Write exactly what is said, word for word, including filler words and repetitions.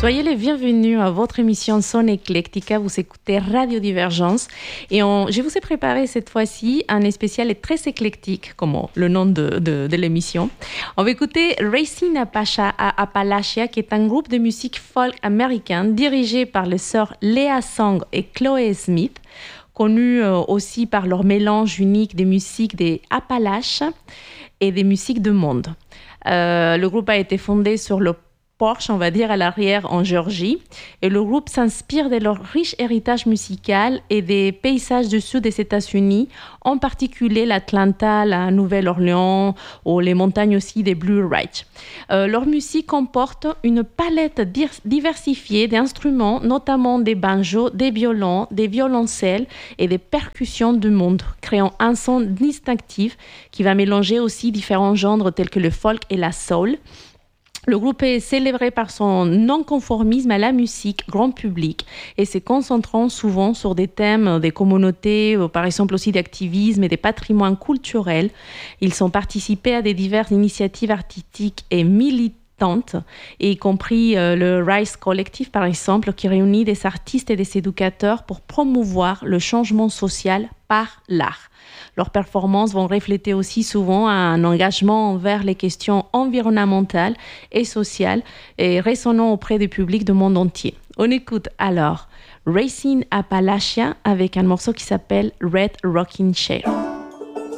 Soyez les bienvenus à votre émission Son Eclectica. Vous écoutez Radio Divergence. Et on, je vous ai préparé cette fois-ci un spécial très éclectique, comme le nom de, de, de l'émission. On va écouter Racing Appalachia, qui est un groupe de musique folk américain dirigé par les sœurs Lea Song et Chloé Smith, connus aussi par leur mélange unique des musiques des Appalaches et des musiques du monde. Euh, le groupe a été fondé sur le Porsche, on va dire, à l'arrière en Géorgie. Et le groupe s'inspire de leur riche héritage musical et des paysages du sud des États-Unis, en particulier l'Atlanta, la Nouvelle-Orléans ou les montagnes aussi des Blue Ridge. Euh, leur musique comporte une palette diversifiée d'instruments, notamment des banjos, des violons, des violoncelles et des percussions du monde, créant un son distinctif qui va mélanger aussi différents genres tels que le folk et la soul. Le groupe est célébré par son non-conformisme à la musique grand public et se concentrant souvent sur des thèmes des communautés, par exemple aussi d'activisme et des patrimoines culturels. Ils ont participé à des diverses initiatives artistiques et militantes, y compris euh, le Rise Collective, par exemple, qui réunit des artistes et des éducateurs pour promouvoir le changement social par l'art. Leurs performances vont refléter aussi souvent un engagement envers les questions environnementales et sociales et résonnant auprès du public du monde entier. On écoute alors Racing Appalachia avec un morceau qui s'appelle Red Rocking Chair.